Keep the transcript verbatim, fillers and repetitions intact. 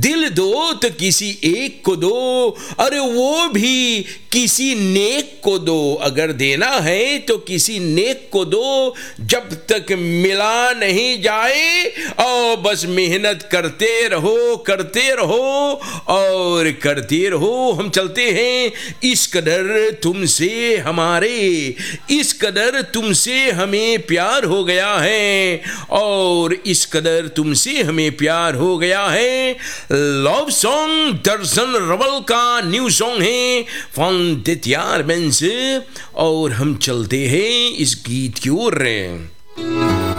दिल दो तो किसी एक को दो, अरे वो भी किसी नेक को दो। अगर देना है तो किसी नेक को दो, जब तक मिला नहीं जाए और बस मेहनत करते रहो करते रहो और करते रहो। हम चलते हैं, इस कदर तुमसे हमारे, इस कदर तुमसे हमें प्यार हो गया है और इस कदर तुमसे हमें प्यार हो गया है। लव सॉन्ग दर्शन रवल का न्यू सॉन्ग है फ्रॉम दित्यार बेंस और हम चलते हैं इस गीत की ओर।